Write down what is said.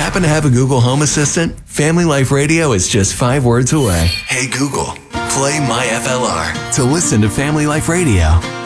Happen to have a Google Home Assistant? Family Life Radio is just 5 words away. Hey Google, play My FLR to listen to Family Life Radio.